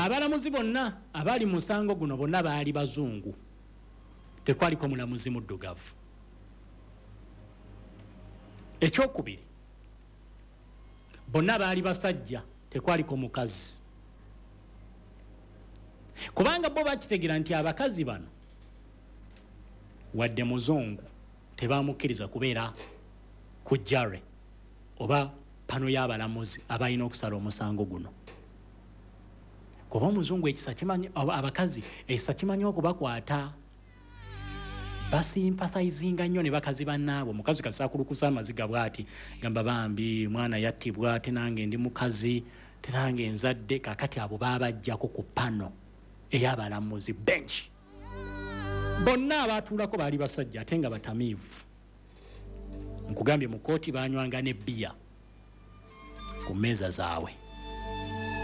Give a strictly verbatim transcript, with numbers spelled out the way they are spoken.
abalamuzi bonna abali musango guno bonna baali bazungu, tekwaliko mulamuzi muddugavu. Ekyokubiri, bonna baali basajja, tekwaliko mukazi. Kubanga bo bakitegera nti abakazi bano wadde muzungu tebamukkiriza kubeera ku jare oba pano y'abalamuzi abalina okusala omusango guno. Kuba omuzungu ekisa kimanyi, abakazi ekisa kimanyi okubakwata, basimpathizinga nnyo ne bakazi bannaabwe. Omukazi kasakulukusa amaziga bw'ati, gamba bambi mwana yattibwa, ate nange ndi mukazi, te nange nzadde. Kakati abo baabajjako ku pano ey'abalamuzi bench. Bonna abaatuulako baali basajja ate nga batamiivu. Nkugambye mu kooti baanywanga ne bbiya ku mmeeza zaabwe.